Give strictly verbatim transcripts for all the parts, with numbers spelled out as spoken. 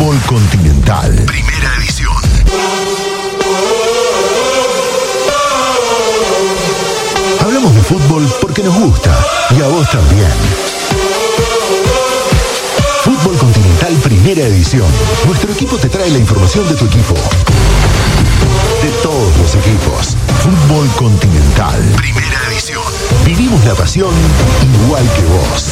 Fútbol Continental. Primera edición. Hablamos de fútbol porque nos gusta y a vos también. Fútbol Continental Primera Edición. Nuestro equipo te trae la información de tu equipo. De todos los equipos. Fútbol Continental Primera Edición. Vivimos la pasión igual que vos.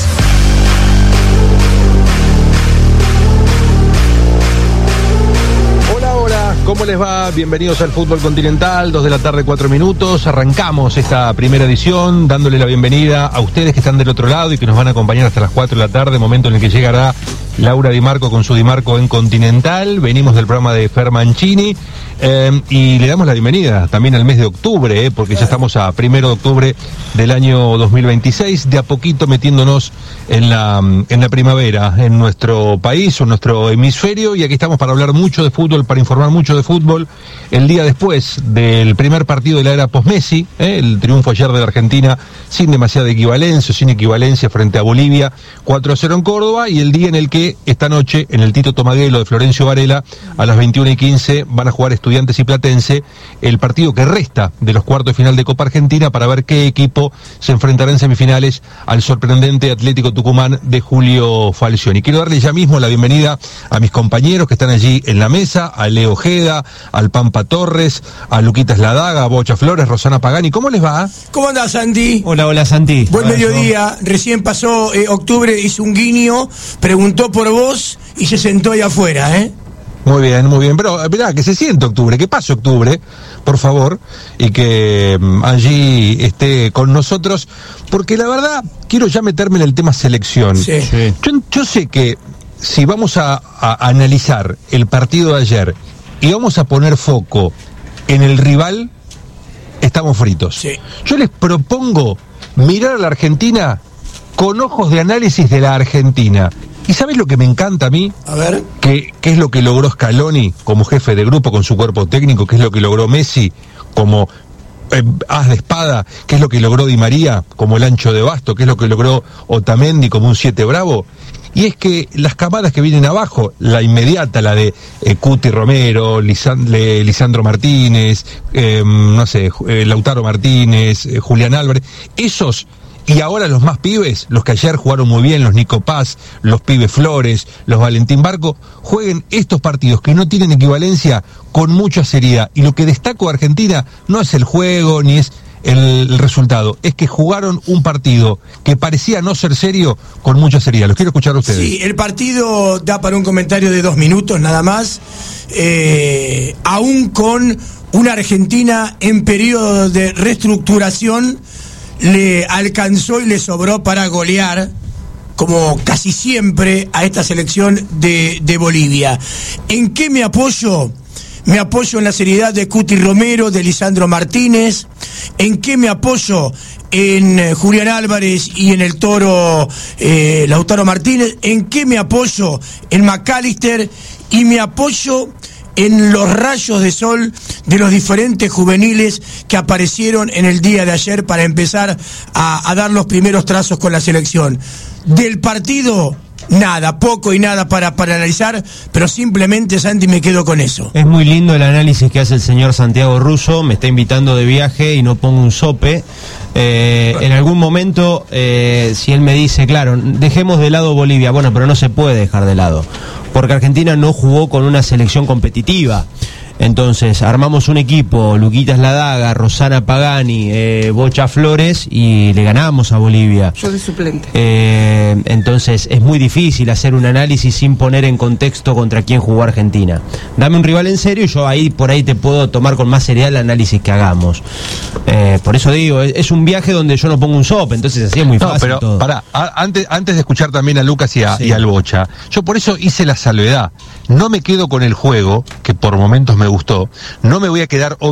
¿Cómo les va? Bienvenidos al Fútbol Continental, dos de la tarde, cuatro minutos. Arrancamos esta primera edición dándole la bienvenida a ustedes que están del otro lado y que nos van a acompañar hasta las cuatro de la tarde, momento en el que llegará Laura Di Marco con su Di Marco en Continental. Venimos del programa de Fer Mancini eh, y le damos la bienvenida también al mes de octubre, eh, porque ya estamos a primero de octubre del año dos mil veintiséis, de a poquito metiéndonos en la, en la primavera en nuestro país, en nuestro hemisferio, y aquí estamos para hablar mucho de fútbol, para informar mucho de fútbol. El día después del primer partido de la era post-Messi, eh, el triunfo ayer de la Argentina sin demasiada equivalencia, sin equivalencia frente a Bolivia, cuatro a cero en Córdoba, y el día en el que esta noche en el Tito Tomaguelo de Florencio Varela a las veintiuna y quince van a jugar Estudiantes y Platense el partido que resta de los cuartos de final de Copa Argentina para ver qué equipo se enfrentará en semifinales al sorprendente Atlético Tucumán de Julio Falcioni. Quiero darle ya mismo la bienvenida a mis compañeros que están allí en la mesa, a Leo Ojeda, al Pampa Torres, a Luquitas Ladaga, a Bocha Flores, Rosana Pagani. ¿Cómo les va? ¿Cómo andás, Santi? Hola, hola, Santi. Buen mediodía. Recién pasó eh, octubre, hizo un guiño, preguntó por vos y se sentó ahí afuera, ¿eh? Muy bien, muy bien, pero mirá, que se siente octubre, que pase octubre, por favor, y que um, allí esté con nosotros, porque la verdad, quiero ya meterme en el tema selección. Sí. Sí. Yo, yo sé que si vamos a, a analizar el partido de ayer y vamos a poner foco en el rival, estamos fritos. Sí. Yo les propongo mirar a la Argentina con ojos de análisis de la Argentina. ¿Y sabés lo que me encanta a mí? A ver. ¿Qué, qué es lo que logró Scaloni como jefe de grupo con su cuerpo técnico? ¿Qué es lo que logró Messi como eh, as de espada? ¿Qué es lo que logró Di María como el ancho de basto? ¿Qué es lo que logró Otamendi como un siete bravo? Y es que las camadas que vienen abajo, la inmediata, la de eh, Cuti Romero, Lisand- Le- Lisandro Martínez, eh, no sé, eh, Lautaro Martínez, eh, Julián Álvarez, esos... Y ahora los más pibes, los que ayer jugaron muy bien, los Nico Paz, los Pibes Flores, los Valentín Barco, jueguen estos partidos que no tienen equivalencia con mucha seriedad. Y lo que destaco de Argentina no es el juego ni es el, el resultado, es que jugaron un partido que parecía no ser serio con mucha seriedad. Los quiero escuchar a ustedes. Sí, el partido da para un comentario de dos minutos nada más, eh, aún con una Argentina en periodo de reestructuración, le alcanzó y le sobró para golear, como casi siempre, a esta selección de, de Bolivia. ¿En qué me apoyo? Me apoyo en la seriedad de Cuti Romero, de Lisandro Martínez. ¿En qué me apoyo? En eh, Julián Álvarez y en el Toro eh, Lautaro Martínez. ¿En qué me apoyo? En McAllister. Y me apoyo en los rayos de sol de los diferentes juveniles que aparecieron en el día de ayer para empezar a, a dar los primeros trazos con la selección. Del partido, nada, poco y nada para, para analizar, pero simplemente, Santi, me quedo con eso. Es muy lindo el análisis que hace el señor Santiago Russo, me está invitando de viaje y no pongo un sope. Eh, en algún momento, eh, si él me dice, claro, dejemos de lado Bolivia, bueno, pero no se puede dejar de lado, porque Argentina no jugó con una selección competitiva. Entonces armamos un equipo, Luquitas Ladaga, Rosana Pagani, eh, Bocha Flores, y le ganamos a Bolivia. Yo de suplente. Eh, entonces es muy difícil hacer un análisis sin poner en contexto contra quién jugó Argentina. Dame un rival en serio y yo ahí por ahí te puedo tomar con más seriedad el análisis que hagamos. Eh, por eso digo, es, es un viaje donde yo no pongo un sope, entonces así es muy no, fácil pero todo. Pará, a, antes, antes de escuchar también a Lucas y, a, Sí. y al Bocha, yo por eso hice la salvedad. No me quedo con el juego, que por momentos me gustó, no me voy a quedar